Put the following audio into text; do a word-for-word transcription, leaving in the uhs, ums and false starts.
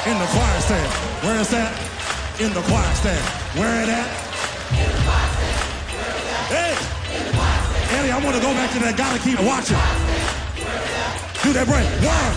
In the choir stand. Where is that? In the choir stand. Where it at? Hey! Eddie, I want to go back to that. Gotta keep watching. Do that break. One,